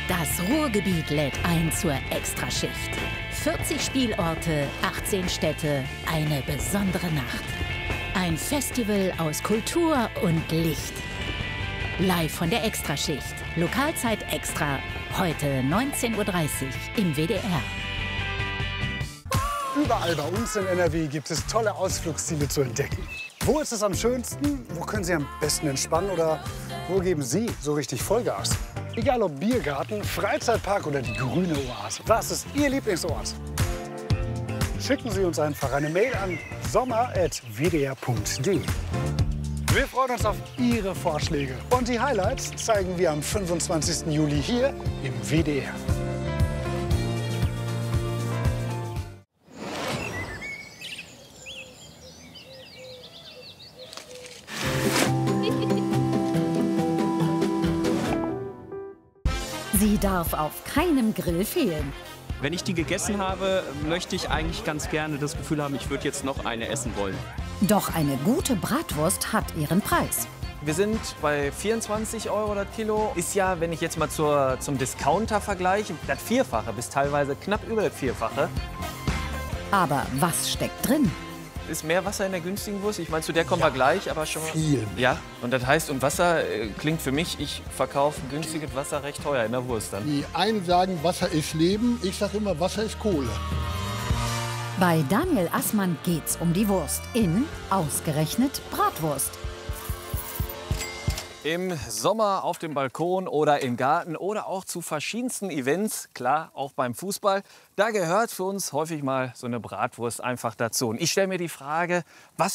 Das Ruhrgebiet lädt ein zur Extraschicht. 40 Spielorte, 18 Städte, eine besondere Nacht. Ein Festival aus Kultur und Licht. Live von der Extraschicht. Lokalzeit extra. Heute 19:30 Uhr im WDR. Überall bei uns in NRW gibt es tolle Ausflugsziele zu entdecken. Wo ist es am schönsten? Wo können Sie am besten entspannen? Oder wo geben Sie so richtig Vollgas? Egal ob Biergarten, Freizeitpark oder die grüne Oase. Was ist Ihr Lieblingsort? Schicken Sie uns einfach eine Mail an sommer@wdr.de. Wir freuen uns auf Ihre Vorschläge. Und die Highlights zeigen wir am 25. Juli hier im WDR. Sie darf auf keinem Grill fehlen. Wenn ich die gegessen habe, möchte ich eigentlich ganz gerne das Gefühl haben, ich würde jetzt noch eine essen wollen. Doch eine gute Bratwurst hat ihren Preis. Wir sind bei 24 € das Kilo. Ist ja, wenn ich jetzt mal zum Discounter vergleiche, das Vierfache bis teilweise knapp über das Vierfache. Aber was steckt drin? Ist mehr Wasser in der günstigen Wurst? Ich meine, zu der kommen wir gleich, aber schon mal. Viel. Ja, und das heißt, und Wasser klingt für mich, ich verkaufe günstiges Wasser recht teuer in der Wurst dann. Die einen sagen, Wasser ist Leben, ich sage immer, Wasser ist Kohle. Bei Daniel Assmann geht's um die Wurst. Ausgerechnet Bratwurst. Im Sommer auf dem Balkon oder im Garten oder auch zu verschiedensten Events, klar, auch beim Fußball. Da gehört für uns häufig mal so eine Bratwurst einfach dazu. Und ich stelle mir die Frage, was